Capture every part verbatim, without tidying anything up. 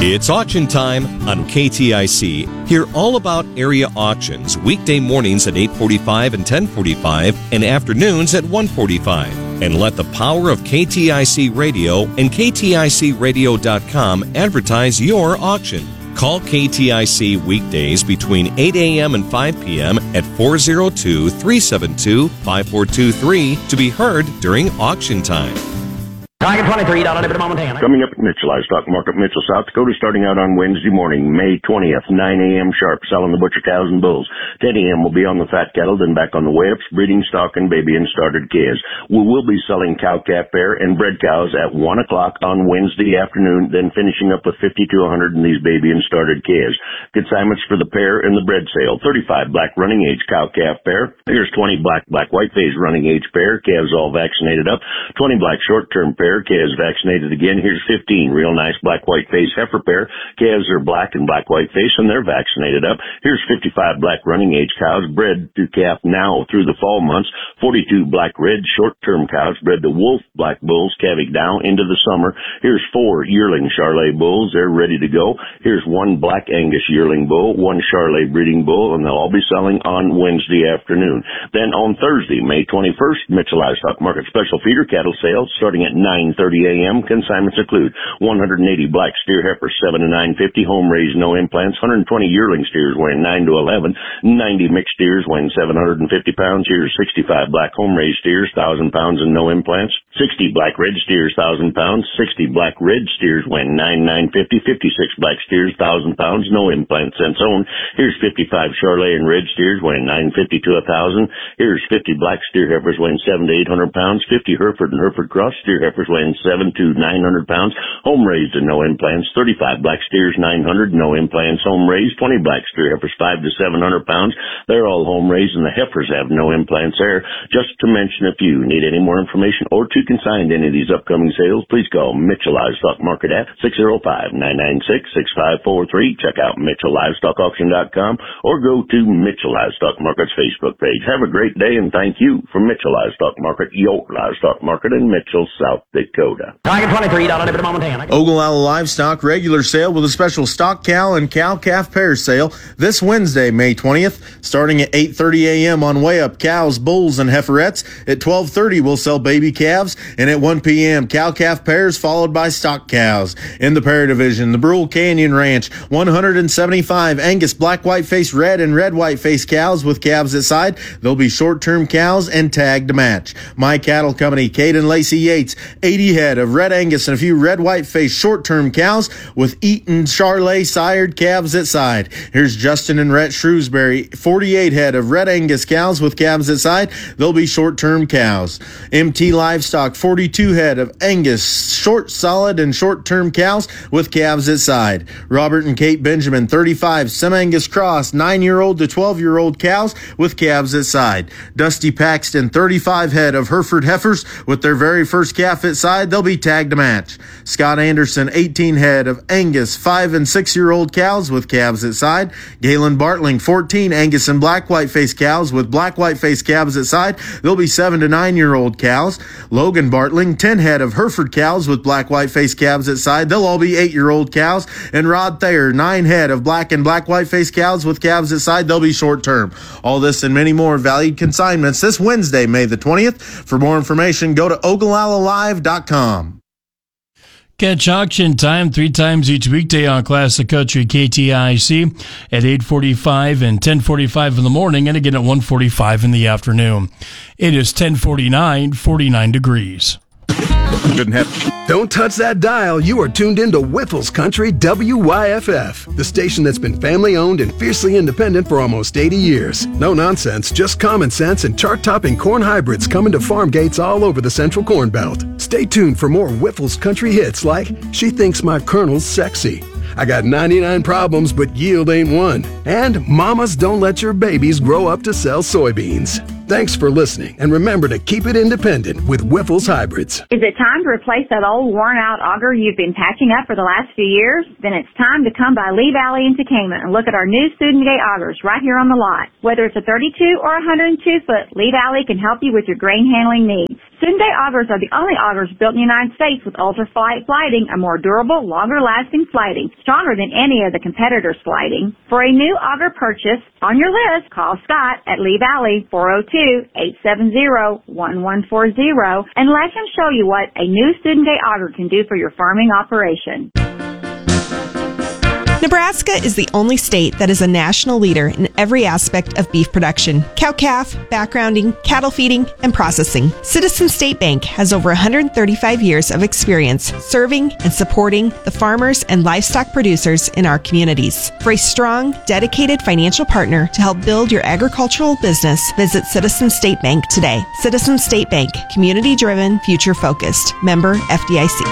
It's auction time on K T I C. Hear all about area auctions weekday mornings at eight forty-five and ten forty-five and afternoons at one forty-five. And let the power of K T I C Radio and K T I C radio dot com advertise your auction. Call K T I C weekdays between eight a.m. and five p.m. at four oh two, three seven two, five four two three to be heard during auction time. Tiger twenty-three, dollar Liberty Montana. Coming up at Mitchell Livestock Market, Mitchell, South Dakota, starting out on Wednesday morning, May twentieth, nine a.m. sharp, selling the butcher cows and bulls. ten a.m. will be on the fat cattle, then back on the weigh-ups, breeding stock, and baby and started calves. We will be selling cow-calf pair and bred cows at one o'clock on Wednesday afternoon, then finishing up with fifty to one hundred in these baby and started calves. Consignments for the pair and the bred sale. thirty-five black running age cow-calf pair. Here's twenty black, black, white face running age pair. Calves all vaccinated up. twenty black short-term pair. Calves vaccinated again. Here's fifteen real nice black white face heifer pair. Calves are black and black white face and they're vaccinated up. Here's fifty-five black running age cows bred to calf now through the fall months. forty-two black red short term cows bred to wolf black bulls calving now into the summer. Here's four yearling Charolais bulls. They're ready to go. Here's one black Angus yearling bull, one Charolais breeding bull, and they'll all be selling on Wednesday afternoon. Then on Thursday, May twenty-first, Mitchell Livestock Market special feeder cattle sales starting at nine thirty a.m. Consignments include one hundred eighty black steer heifers, seven to nine fifty, home raised, no implants, one hundred twenty yearling steers weighing nine to eleven, ninety mixed steers weighing seven hundred fifty pounds. Here's sixty-five black home raised steers, one thousand pounds and no implants, sixty black red steers, one thousand pounds, sixty black red steers weighing nine nine fifty, fifty-six black steers, one thousand pounds, no implants and so on. Here's fifty-five Charolais and red steers weighing nine fifty to one thousand. Here's fifty black steer heifers weighing seven to eight hundred pounds, fifty Hereford and Hereford cross steer heifers weighing seven to nine hundred pounds, home raised and no implants, thirty-five black steers, nine hundred, no implants, home raised, twenty black steer heifers, five to seven hundred pounds, they're all home raised and the heifers have no implants there. Just to mention a few. Need any more information or to consign any of these upcoming sales, please call Mitchell Livestock Market at six oh five, nine nine six, six five four three. Check out Mitchell Livestock Auction dot com or go to Mitchell Livestock Market's Facebook page. Have a great day and thank you from Mitchell Livestock Market, your livestock market in Mitchell, South Dakota. Tiger twenty-three, dollar Liberty Montana. Ogallala Livestock regular sale with a special stock cow and cow-calf pair sale this Wednesday, May twentieth, starting at eight thirty a.m. on way up cows, bulls, and heiferettes. At twelve thirty, we'll sell baby calves, and at one p.m., cow-calf pairs followed by stock cows. In the pair division, the Brule Canyon Ranch, one hundred seventy-five Angus black-white face red and red-white face cows with calves at side. They'll be short-term cows and tagged to match. My Cattle Company, Kate and Lacey Yates, eighty head of red Angus and a few red white face short-term cows with Eaton Charolais sired calves at side. Here's Justin and Rhett Shrewsbury, forty-eight head of red Angus cows with calves at side. They'll be short-term cows. M T Livestock, forty-two head of Angus short, solid, and short-term cows with calves at side. Robert and Kate Benjamin, thirty-five Sem-Angus cross, nine-year-old to twelve-year-old cows with calves at side. Dusty Paxton, thirty-five head of Hereford heifers with their very first calf at side. They'll be tagged to match. Scott Anderson, eighteen head of Angus five and six-year-old cows with calves at side. Galen Bartling, fourteen Angus and black-white face cows with black-white face calves at side. They'll be seven to nine-year-old cows. Logan Bartling, ten head of Hereford cows with black-white face calves at side. They'll all be eight-year-old cows. And Rod Thayer, nine head of black and black-white face cows with calves at side. They'll be short-term. All this and many more valued consignments this Wednesday, May the twentieth. For more information, go to Ogallala Live dot com. Catch auction time three times each weekday on Classic Country K T I C at eight forty-five and ten forty-five in the morning and again at one forty-five in the afternoon. It is ten forty-nine, forty-nine degrees. Couldn't have. Don't touch that dial. You are tuned into Whiffles Country W Y F F, the station that's been family-owned and fiercely independent for almost eighty years. No nonsense, just common sense and chart-topping corn hybrids coming to farm gates all over the Central Corn Belt. Stay tuned for more Whiffles Country hits like She Thinks My Colonel's Sexy, I Got ninety-nine Problems But Yield Ain't One, and Mamas Don't Let Your Babies Grow Up to Sell Soybeans. Thanks for listening, and remember to keep it independent with Whiffles Hybrids. Is it time to replace that old worn-out auger you've been patching up for the last few years? Then it's time to come by Lee Valley in Tekamah and look at our new Student Gate augers right here on the lot. Whether it's a thirty-two or one hundred two foot, Lee Valley can help you with your grain handling needs. Student Day augers are the only augers built in the United States with ultraflight flighting, a more durable, longer-lasting flighting, stronger than any of the competitors' flighting. For a new auger purchase on your list, call Scott at Lee Valley, four oh two, eight seven zero, one one four zero, and let him show you what a new Student Day auger can do for your farming operation. Nebraska is the only state that is a national leader in every aspect of beef production: cow-calf, backgrounding, cattle feeding, and processing. Citizens State Bank has over one hundred thirty-five years of experience serving and supporting the farmers and livestock producers in our communities. For a strong, dedicated financial partner to help build your agricultural business, visit Citizens State Bank today. Citizens State Bank, community-driven, future-focused. Member F D I C.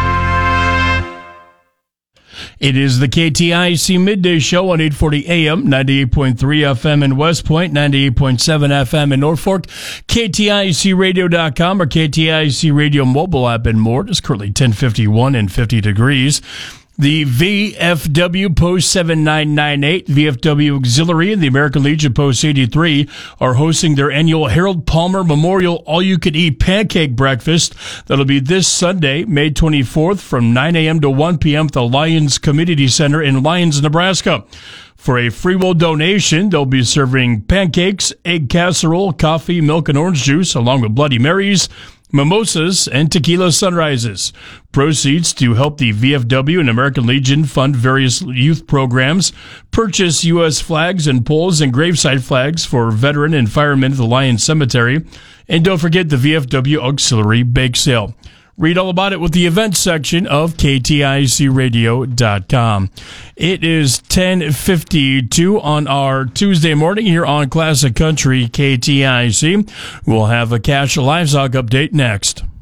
It is the K T I C Midday Show on eight forty A M, ninety-eight point three F M in West Point, ninety-eight point seven F M in Norfolk, K T I C radio dot com or K T I C Radio mobile app and more. It's currently ten fifty-one and fifty degrees. The V F W Post seven nine nine eight, V F W Auxiliary, and the American Legion Post eighty-three are hosting their annual Harold Palmer Memorial All-You-Can-Eat Pancake Breakfast. That'll be this Sunday, May twenty-fourth, from nine A M to one P M at the Lions Community Center in Lyons, Nebraska. For a free will donation, they'll be serving pancakes, egg casserole, coffee, milk, and orange juice, along with Bloody Marys, mimosas, and tequila sunrises. Proceeds to help the V F W and American Legion fund various youth programs, purchase U S flags and poles and gravesite flags for veteran and firemen at the Lions Cemetery, and don't forget the V F W Auxiliary Bake Sale. Read all about it with the events section of K T I C radio dot com. It is ten fifty-two on our Tuesday morning here on Classic Country K T I C. We'll have a cash livestock update next.